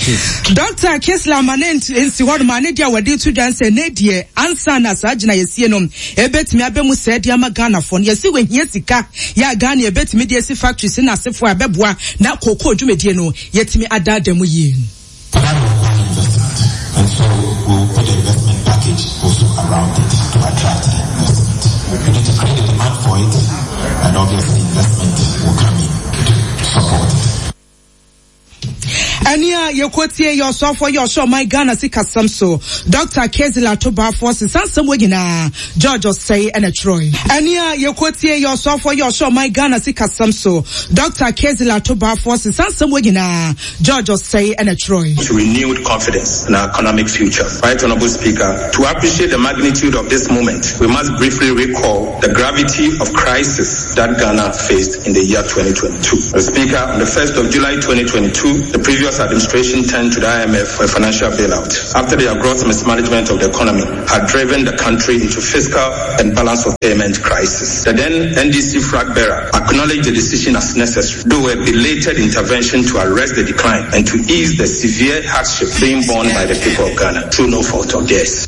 Dr. Kesla Manent insi word manager wadi to janse nedie ansa na sajina yesie no ebetimi abemu said ya Ghana fon yesi wenhia sika ya Ghana ebetimi de esi factories na asefo abeboa na koko dwumedie no yetimi adada mu yi. And so we'll put the investment package also around it to attract investment. We need to create a demand for it, and obviously investment will come in to support it. Ania yekotie your so for your show my Ghana sika samso Dr. Kezila Toba Force sansam wegina George say and a Troy. Ania yekotie your so for your show my Ghana sika samso Dr. Kezila Toba Force sansam wegina George say and a Troy. Renewed confidence in our economic future. Right, Honorable Speaker, to appreciate the magnitude of this moment, we must briefly recall the gravity of crisis that Ghana faced in the year 2022. The Speaker, on the 1st of July 2022, the previous administration turned to the IMF for a financial bailout after their gross mismanagement of the economy had driven the country into fiscal and balance of payment crisis. The then NDC flag bearer acknowledged the decision as necessary, though a belated intervention to arrest the decline and to ease the severe hardship being borne by the people of Ghana through no fault of theirs.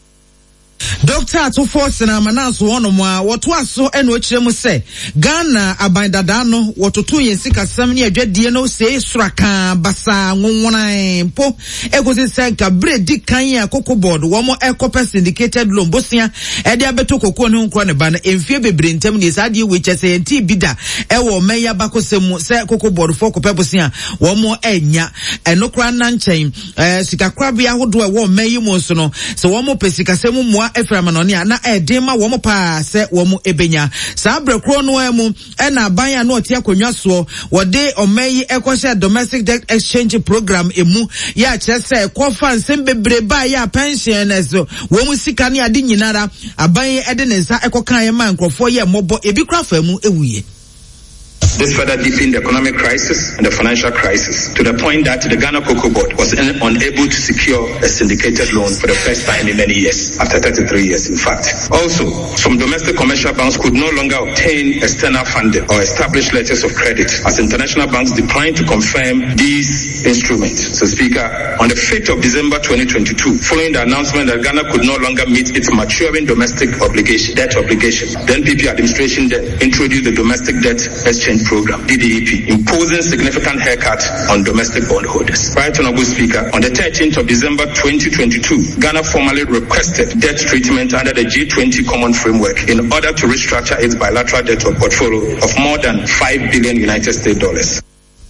Dr. to force na mananso wono mwa woto aso eno akire mu se Ghana abandada no wototo yensika sam ne adwadie no se suraka basa nwonwonan mpo egosi senka bredi kan akoko board wo mo ecopa syndicated loan bosia e de abeto kokko ne nkro ne ba na emfie bebre ntem ne sade we chese enti bida e wo meya bakosem se kokko board for kopa bosia wo mo enya enokra na nchen sika krabia hodo e wo meyi mo so no se wo mo pesika sem mo Eframanonia na edema womo pa se womo ebenya sa brekro no emu na banya no otia konwa so wode omeyi ekoshe domestic debt exchange program emu ya chese kofa nsem bebre ba ya pensioners womo sika ne ade nyinara aban ede ne nsa ekokan ye man krofo ye mobo ebi krafa emu ewuye. This further deepened the economic crisis and the financial crisis to the point that the Ghana Cocoa Board was unable to secure a syndicated loan for the first time in many years, after 33 years in fact. Also, some domestic commercial banks could no longer obtain external funding or establish letters of credit as international banks declined to confirm these instruments. So Speaker, on the 5th of December 2022, following the announcement that Ghana could no longer meet its maturing domestic debt obligation, the NPP administration then introduced the Domestic Debt Exchange Program, DDEP, imposing significant haircut on domestic bondholders. Right, Honorable Speaker, on the 13th of December 2022, Ghana formally requested debt treatment under the G20 Common Framework in order to restructure its bilateral debt portfolio of more than $5 billion United States dollars.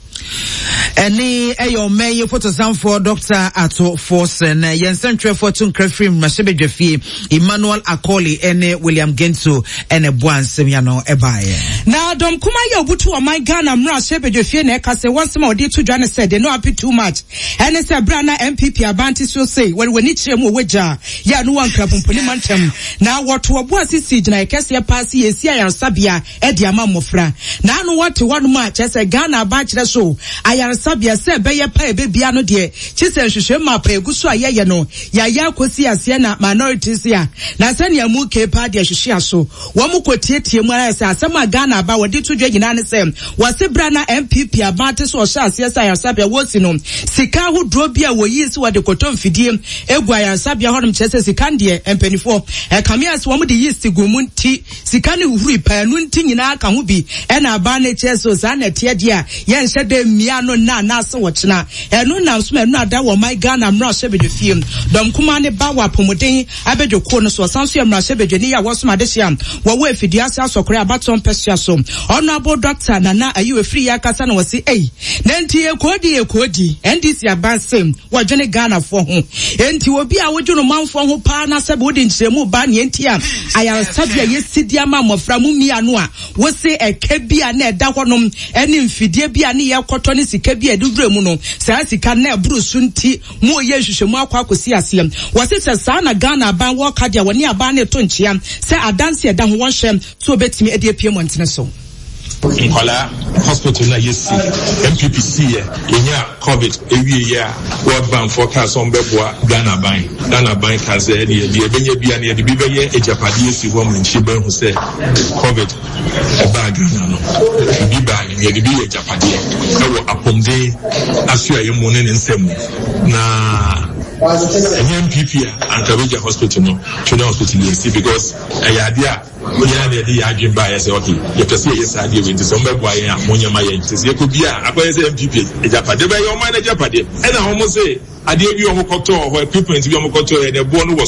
Any ayo may photo sound for Dr. Ato Forsen Yensen for Tun Crefrim Mashebe Jeffy Emmanuel Akoli and William Gentu and a Buan Semiano Ebaye. Now Dom Kuma Yobutu or my Ghana Mra Shebe Jeffy Nekase once more due to Joanna said they know happy too much. And it's a Brana MPP Abanti so say when we need Chemo Weja ya no one club Pulimantem. Now what to a bossy siege na Cassia Passy Sia and Sabia Ediama Mofra. Now no what to one match as a Ghana bachelor show. I am Sabia said beye pa ebebiano de chise hwehwe mapa eguso ayeye no ya kosi ase na minorities ya na sane amu ke pa de hwehwe aso wo mu kotietie mu ara se asema Ghana ba wodi to dwa nyina ne se wase bra na MPP abate so hye ase sa Sabia wosi no sika hodro bia wo yi se wode koto mfidie egwa ya Sabia hodom chese sika de empanifo kamias wo mu de yeast gumu nti sika ne huri pa nu nti nyina aka ho bi e na aba na chese so na tie de a ye nhye de mia no na so watchna eno na so eno ada wo my Ghana mra shebedwe fiem dom kuma ne ba wa pomoden abedwo ko no so sanso mra shebedwe ni ya wo so madehia wo wo efidiase asokore abaton pesia so honorable doctor Nana ayi free ya kasa na wasi na nti ekodi NDC abansem wo dwene Ghana fo ho enti obi a wodwo no manfo ho pa na sebe wodi nkyeremu ba ne enti a aya sabia yesidi ama mofra mu mia no a wo se ekabia na eda honom eni mfidie bia ne ye koto ne sika bia eduvre mu no saa sika na eburu sunti mu ye hwehwemu akwakosi asem wo se saa na Ghana ban wo kadia woni aba na to nchia se adanse eda ho won hwem so obetimi edi apiem ntene so. Nkola hospital na yesi MPPC yenya COVID ewie ya World Bank forecast on beboa Ghana bank has any the benye bia na the bibeye ejapade esi ho mnchiba hu se COVID eba Ghana no biba ye the bi ejapade e wo apomde asu ayemu ne nsem na MPP and Kabeja Hospital no Children's Hospital yes because ayadia ya dey agin ba yes okay you can see yes idea with some boy ya monya ma yen say ko bia akoye say MPP ejapade be your manager pade e na homo say ade bi o mo koto o equipment bi o mo koto e de bo no